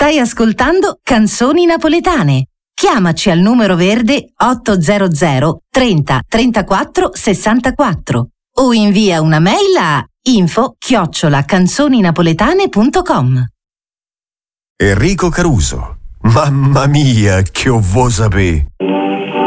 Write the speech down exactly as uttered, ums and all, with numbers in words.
Stai ascoltando Canzoni Napoletane. Chiamaci al numero verde ottocento trenta trentaquattro sessantaquattro o invia una mail a info chiocciola canzoninapoletane punto com. Enrico Caruso. Mamma mia, che ho vuoi sapere.